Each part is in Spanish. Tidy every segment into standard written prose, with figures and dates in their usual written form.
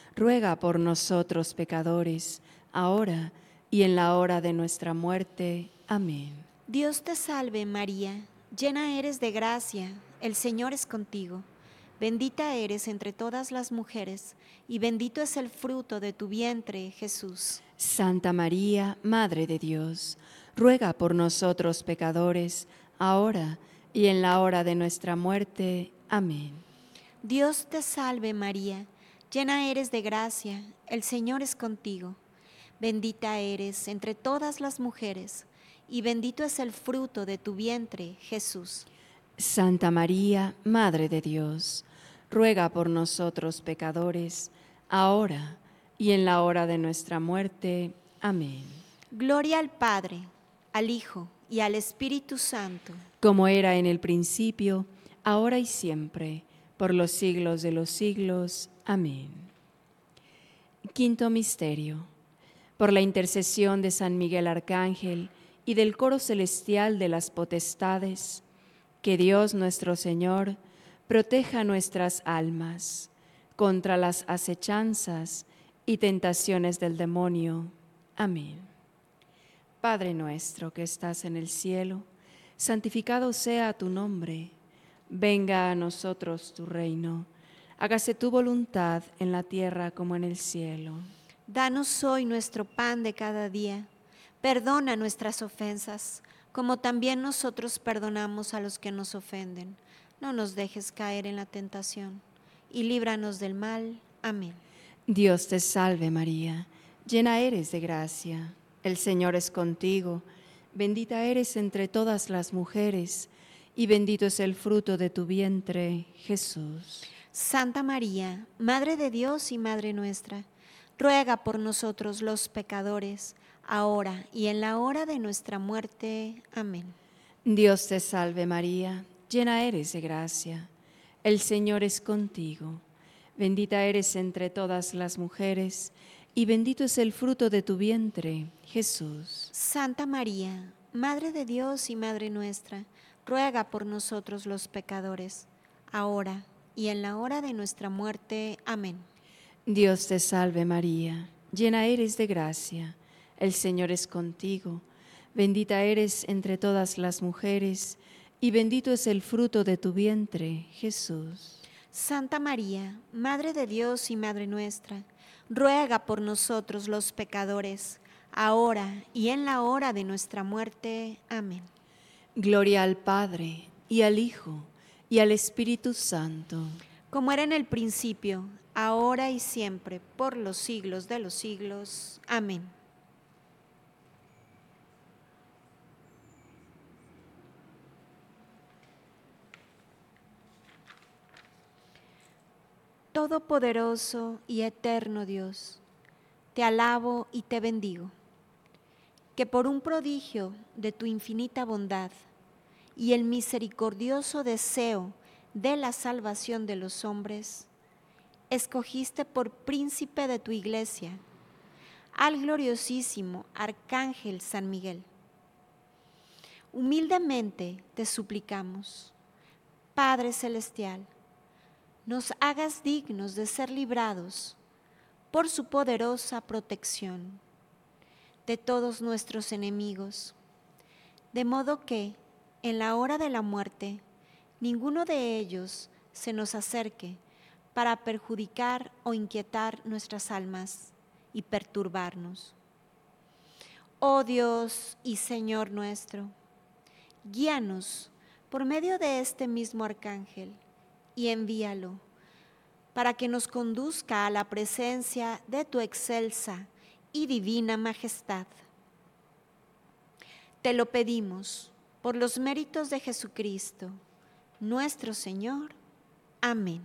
ruega por nosotros pecadores, ahora y en la hora de nuestra muerte. Amén. Dios te salve María, llena eres de gracia, el Señor es contigo. Bendita eres entre todas las mujeres, y bendito es el fruto de tu vientre, Jesús. Santa María, Madre de Dios, ruega por nosotros pecadores, ahora y en la hora de nuestra muerte. Amén. Dios te salve María, llena eres de gracia, el Señor es contigo. Bendita eres entre todas las mujeres, y bendito es el fruto de tu vientre, Jesús. Santa María, Madre de Dios, ruega por nosotros pecadores, ahora y en la hora de nuestra muerte. Amén. Gloria al Padre, al Hijo y al Espíritu Santo. Como era en el principio, ahora y siempre, por los siglos de los siglos. Amén. Quinto misterio. Por la intercesión de San Miguel Arcángel y del coro celestial de las potestades, que Dios nuestro Señor proteja nuestras almas contra las acechanzas y tentaciones del demonio. Amén. Padre nuestro que estás en el cielo, santificado sea tu nombre. Venga a nosotros tu reino. Hágase tu voluntad en la tierra como en el cielo. Danos hoy nuestro pan de cada día. Perdona nuestras ofensas, como también nosotros perdonamos a los que nos ofenden. No nos dejes caer en la tentación, y líbranos del mal. Amén. Dios te salve María, llena eres de gracia. El Señor es contigo. Bendita eres entre todas las mujeres, y bendito es el fruto de tu vientre, Jesús. Santa María, Madre de Dios y Madre nuestra, ruega por nosotros los pecadores, ahora y en la hora de nuestra muerte. Amén. Dios te salve María, llena eres de gracia. El Señor es contigo. Bendita eres entre todas las mujeres, y bendito es el fruto de tu vientre, Jesús. Santa María, Madre de Dios y Madre nuestra, ruega por nosotros los pecadores, ahora y en la hora de nuestra muerte. Amén. Dios te salve María, llena eres de gracia. El Señor es contigo. Bendita eres entre todas las mujeres, y bendito es el fruto de tu vientre, Jesús. Santa María, Madre de Dios y Madre nuestra, ruega por nosotros los pecadores, ahora y en la hora de nuestra muerte. Amén. Gloria al Padre, y al Hijo, y al Espíritu Santo. Como era en el principio, ahora y siempre, por los siglos de los siglos. Amén. Todopoderoso y eterno Dios, te alabo y te bendigo, que por un prodigio de tu infinita bondad y el misericordioso deseo de la salvación de los hombres, escogiste por príncipe de tu iglesia al gloriosísimo Arcángel San Miguel. Humildemente te suplicamos, Padre Celestial, nos hagas dignos de ser librados por su poderosa protección de todos nuestros enemigos, de modo que, en la hora de la muerte, ninguno de ellos se nos acerque para perjudicar o inquietar nuestras almas y perturbarnos. Oh Dios y Señor nuestro, guíanos por medio de este mismo arcángel y envíalo para que nos conduzca a la presencia de tu excelsa y divina majestad. Te lo pedimos por los méritos de Jesucristo, nuestro Señor. Amén.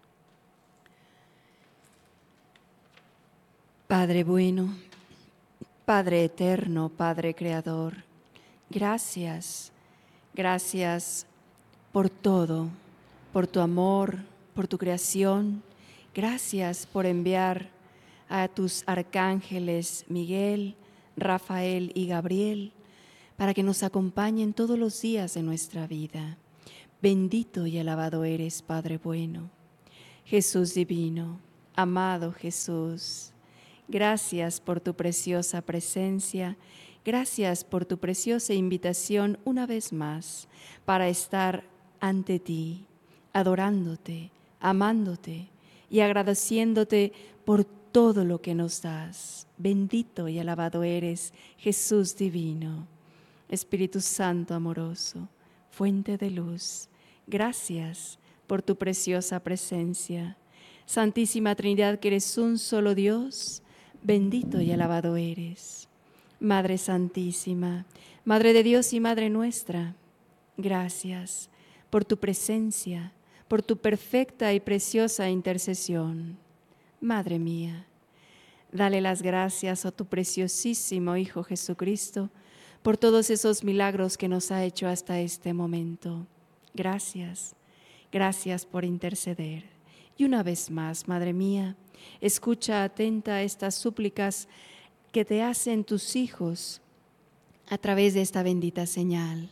Padre bueno, Padre eterno, Padre creador, gracias, gracias por todo, por tu amor, por tu creación. Gracias por enviar a tus arcángeles Miguel, Rafael y Gabriel para que nos acompañen todos los días de nuestra vida. Bendito y alabado eres, Padre bueno. Jesús divino, amado Jesús. Gracias por tu preciosa presencia, gracias por tu preciosa invitación una vez más para estar ante ti, adorándote, amándote y agradeciéndote por todo lo que nos das. Bendito y alabado eres, Jesús divino. Espíritu Santo amoroso, fuente de luz, gracias por tu preciosa presencia. Santísima Trinidad, que eres un solo Dios, bendito y alabado eres. Madre Santísima, Madre de Dios y Madre nuestra, gracias por tu presencia, por tu perfecta y preciosa intercesión. Madre mía, dale las gracias a tu preciosísimo Hijo Jesucristo por todos esos milagros que nos ha hecho hasta este momento. Gracias, gracias por interceder. Y una vez más, Madre mía, escucha atenta estas súplicas que te hacen tus hijos a través de esta bendita señal.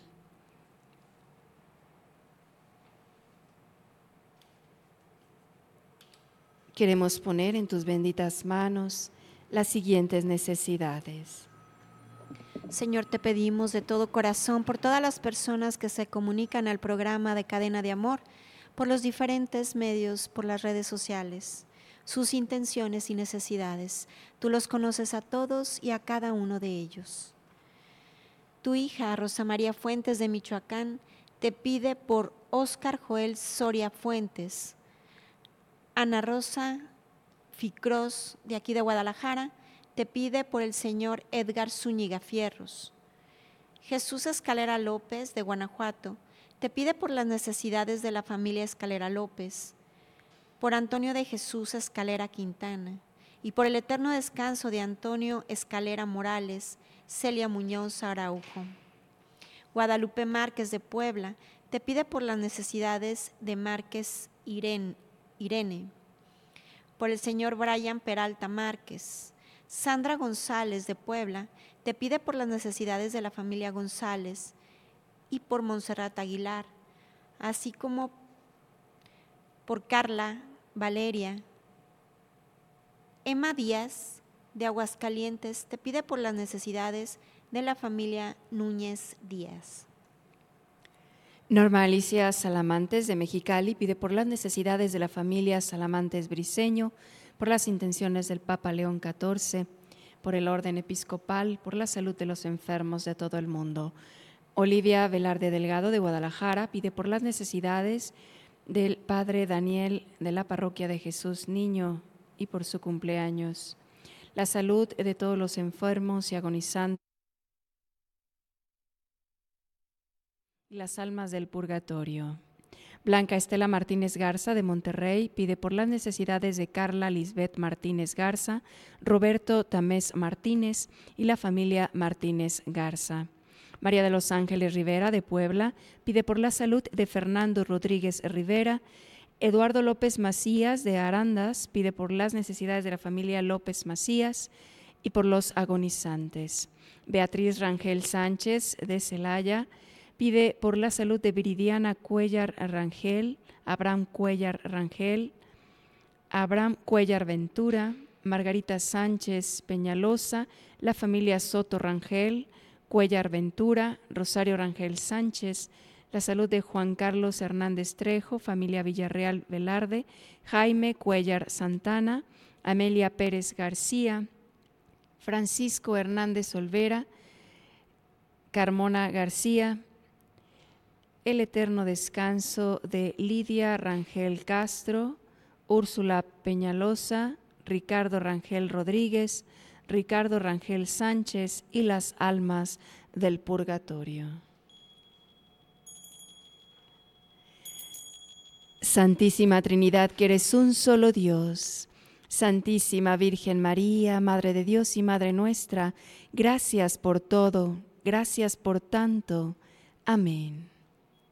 Queremos poner en tus benditas manos las siguientes necesidades. Señor, te pedimos de todo corazón por todas las personas que se comunican al programa de Cadena de Amor, por los diferentes medios, por las redes sociales, sus intenciones y necesidades. Tú los conoces a todos y a cada uno de ellos. Tu hija, Rosa María Fuentes de Michoacán, te pide por Óscar Joel Soria Fuentes, Ana Rosa Ficros, de aquí de Guadalajara, te pide por el señor Edgar Zúñiga Fierros. Jesús Escalera López, de Guanajuato, te pide por las necesidades de la familia Escalera López, por Antonio de Jesús Escalera Quintana, y por el eterno descanso de Antonio Escalera Morales, Celia Muñoz Araujo. Guadalupe Márquez de Puebla te pide por las necesidades de Márquez Irene, por el señor Brian Peralta Márquez. Sandra González de Puebla te pide por las necesidades de la familia González y por Montserrat Aguilar, así como por Carla Valeria. Emma Díaz de Aguascalientes te pide por las necesidades de la familia Núñez Díaz. Norma Alicia Salamantes de Mexicali pide por las necesidades de la familia Salamantes Briceño, por las intenciones del Papa León XIV, por el orden episcopal, por la salud de los enfermos de todo el mundo. Olivia Velarde Delgado de Guadalajara pide por las necesidades del Padre Daniel de la Parroquia de Jesús Niño y por su cumpleaños. La salud de todos los enfermos y agonizantes y las almas del purgatorio. Blanca Estela Martínez Garza de Monterrey pide por las necesidades de Carla Lisbeth Martínez Garza, Roberto Tamés Martínez y la familia Martínez Garza. María de los Ángeles Rivera de Puebla pide por la salud de Fernando Rodríguez Rivera. Eduardo López Macías de Arandas pide por las necesidades de la familia López Macías y por los agonizantes. Beatriz Rangel Sánchez de Celaya pide por la salud de Viridiana Cuellar Rangel, Abraham Cuellar Rangel, Abraham Cuellar Ventura, Margarita Sánchez Peñalosa, la familia Soto Rangel, Cuellar Ventura, Rosario Rangel Sánchez, la salud de Juan Carlos Hernández Trejo, familia Villarreal Velarde, Jaime Cuellar Santana, Amelia Pérez García, Francisco Hernández Olvera, Carmona García, el eterno descanso de Lidia Rangel Castro, Úrsula Peñalosa, Ricardo Rangel Rodríguez, Ricardo Rangel Sánchez y las almas del purgatorio. Santísima Trinidad, que eres un solo Dios, Santísima Virgen María, Madre de Dios y Madre nuestra, gracias por todo, gracias por tanto. Amén.